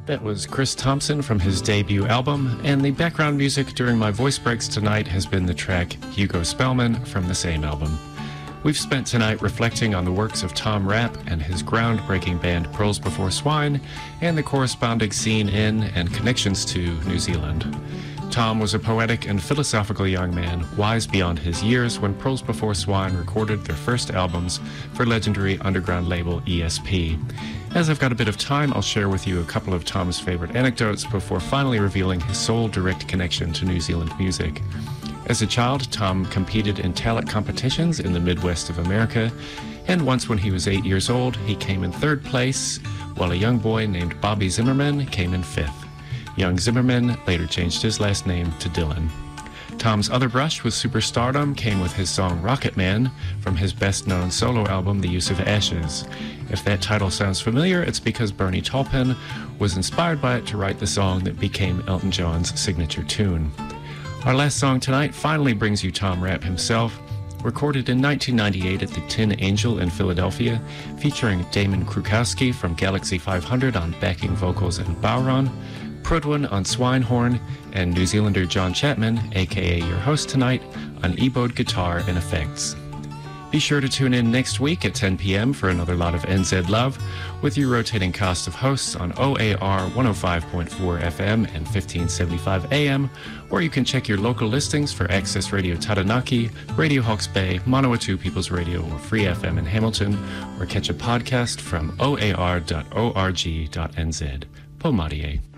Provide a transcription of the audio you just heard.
That was Chris Thompson from his debut album, and the background music during my voice breaks tonight has been the track Hugo Spellman from the same album. We've spent tonight reflecting on the works of Tom Rapp and his groundbreaking band Pearls Before Swine, and the corresponding scene in and connections to New Zealand. Tom was a poetic and philosophical young man, wise beyond his years when Pearls Before Swine recorded their first albums for legendary underground label ESP. As I've got a bit of time, I'll share with you a couple of Tom's favorite anecdotes before finally revealing his sole direct connection to New Zealand music. As a child, Tom competed in talent competitions in the Midwest of America, and once when he was 8 years old, he came in third place, while a young boy named Bobby Zimmerman came in fifth. Young Zimmerman later changed his last name to Dylan. Tom's other brush with superstardom came with his song Rocket Man from his best-known solo album, The Use of Ashes. If that title sounds familiar, it's because Bernie Taupin was inspired by it to write the song that became Elton John's signature tune. Our last song tonight finally brings you Tom Rapp himself, recorded in 1998 at the Tin Angel in Philadelphia, featuring Damon Krukowski from Galaxy 500 on backing vocals and bowron, Prudwin on swinehorn, and New Zealander John Chapman, aka your host tonight, on e-bowed guitar and effects. Be sure to tune in next week at 10 p.m. for another lot of NZ Love, with your rotating cast of hosts on OAR 105.4 FM and 1575 AM, or you can check your local listings for Access Radio Taranaki, Radio Hawke's Bay, Manawatu People's Radio, or Free FM in Hamilton, or catch a podcast from oar.org.nz. Po Marie.